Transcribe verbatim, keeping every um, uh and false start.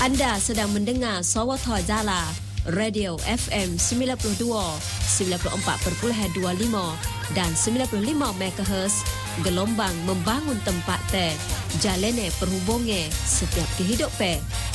Anda sedang mendengar Sawatha Jala, Radio F M sembilan puluh dua, sembilan puluh empat perpuluhan dua lima dan sembilan puluh lima megahertz, gelombang membangun tempat teh, jalene perhubungan setiap kehidupan.